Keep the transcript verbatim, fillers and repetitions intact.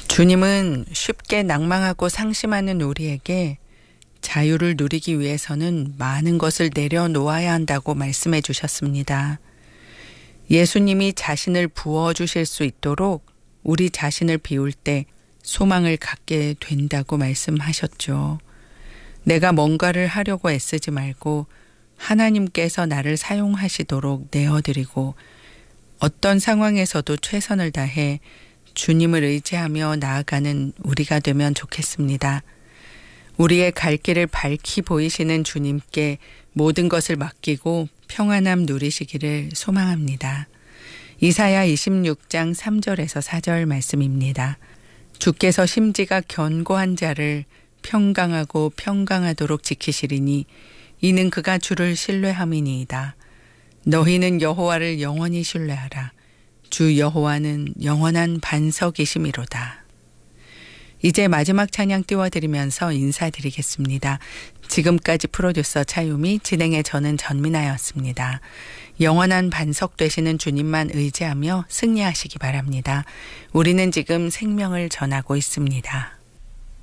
주님은 쉽게 낭망하고 상심하는 우리에게 자유를 누리기 위해서는 많은 것을 내려놓아야 한다고 말씀해 주셨습니다. 예수님이 자신을 부어주실 수 있도록 우리 자신을 비울 때 소망을 갖게 된다고 말씀하셨죠. 내가 뭔가를 하려고 애쓰지 말고 하나님께서 나를 사용하시도록 내어드리고 어떤 상황에서도 최선을 다해 주님을 의지하며 나아가는 우리가 되면 좋겠습니다. 우리의 갈 길을 밝히 보이시는 주님께 모든 것을 맡기고 평안함 누리시기를 소망합니다. 이사야 이십육 장 삼 절에서 사 절 말씀입니다. 주께서 심지가 견고한 자를 평강하고 평강하도록 지키시리니 이는 그가 주를 신뢰함이니이다. 너희는 여호와를 영원히 신뢰하라. 주 여호와는 영원한 반석이심이로다. 이제 마지막 찬양 띄워드리면서 인사드리겠습니다. 지금까지 프로듀서 차유미, 진행의 저는 전민아였습니다. 영원한 반석 되시는 주님만 의지하며 승리하시기 바랍니다. 우리는 지금 생명을 전하고 있습니다.